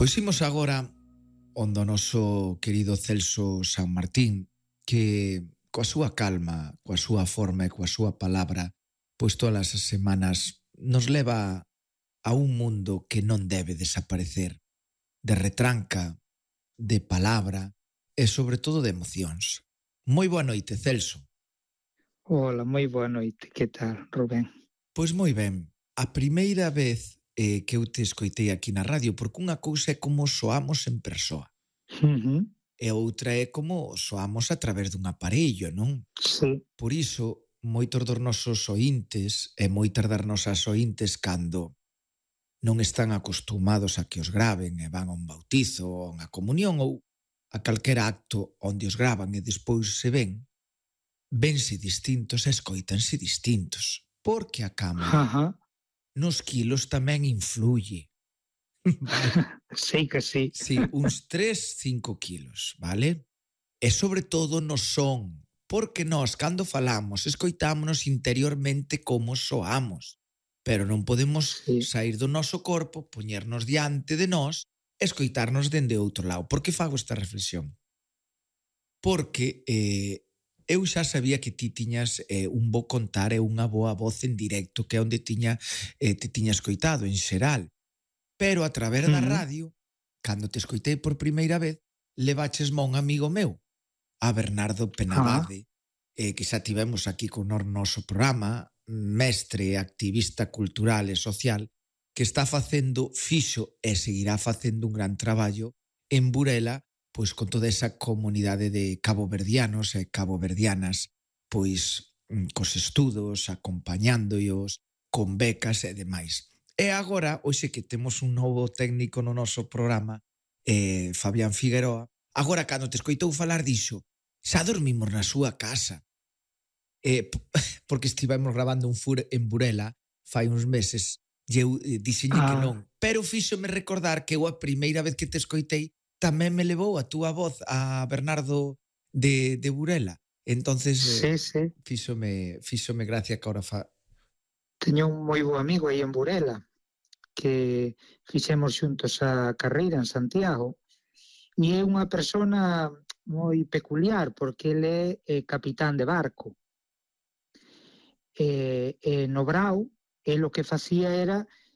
Pois imos agora onde o noso querido Celso San Martín, que coa súa calma, coa súa forma e coa súa palabra, pois todas as semanas nos leva a un mundo que non debe desaparecer, de retranca, de palabra e sobre todo de emocións. Moi boa noite, Celso. Hola, moi boa noite. Que tal, Rubén? Pois moi ben, a primeira vez que eu te escoitei aquí na radio, porque unha cousa é como soamos en persoa e outra é como soamos a través dun aparello, non? Sí, Por iso, moitos dos nosos ointes e moitas das nosas ointes cando non están acostumados a que os graven e van a un bautizo ou a unha comunión ou a calquera acto onde os gravan e despois se ven, vense distintos e escoítanse distintos. Porque a cámara ajá, nos quilos tamén influye. Vale? sei que sí. Sí, uns 3-5 quilos, vale? E sobre todo no son, porque nós, cando falamos, escoitámonos interiormente como soamos. Pero non podemos Sí, sair do noso corpo, poñernos diante de nós, e escoitarnos dende outro lado. Por que fago esta reflexión? Porque eu xa sabía que ti tiñas un bo contar e unha boa voz en directo, que é onde te tiña escoitado, en xeral. Pero a través da ujú, radio, cando te escoitei por primeira vez, leváchesme a un amigo meu, a Bernardo ah, Penabade, que xa tivemos aquí con o noso programa, mestre, activista cultural e social, que está fixo e seguirá facendo un gran traballo en Burela, pois con toda esa comunidade de caboverdianos e caboverdianas, pois cos estudos, acompañándoos, con becas e demais. E agora, hoxe que temos un novo técnico no noso programa, Fabián Figueroa, agora cando te escoitou falar dixo, xa dormimos na súa casa. Porque estivemos grabando un fur en Burela fai uns meses e eu dixenlle que ah, non. Pero fíxome recordar que eu a primeira vez que te escoitei tamén me levou a túa voz a Bernardo de Burela. Entonces sí, sí. fíxome gracia que ahora Teño un moi bo amigo aí en Burela, que fixemos xuntos a carreira en Santiago, e é unha persona moi peculiar, porque ele é capitán de barco. No Brao, el o que facía era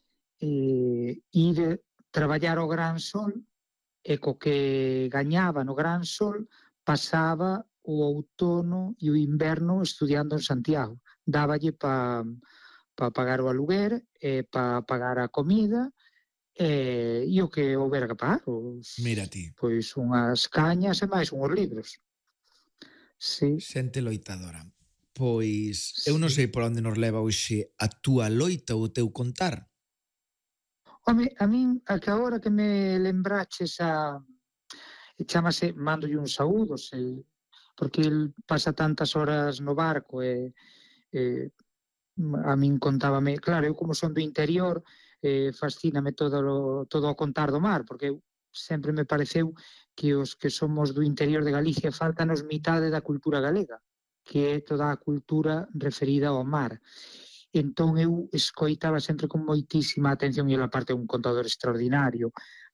ir traballar ao gran sol e co que gañaba no gran sol pasaba o outono e o inverno estudiando en Santiago. Dáballe pa pagar o aluguer, pa pagar a comida e o que houbera que pagar, mira ti, pois unhas cañas e máis unhos libros. Sí, xente loitadora. Pois eu non sí. sei por onde nos leva hoxe a túa loita ou o teu contar. Home, a min, a que agora que me lembraches chamase, mándolle un saúdo, porque el pasa tantas horas no barco e a min contábame, claro, eu como son do interior, fascíname todo o contar do mar, porque eu sempre me pareceu que os que somos do interior de Galicia faltanos mitade da cultura galega, que é toda a cultura referida ao mar. Entón eu escoitaba sempre con moitísima atención, e ele aparte é un contador extraordinario,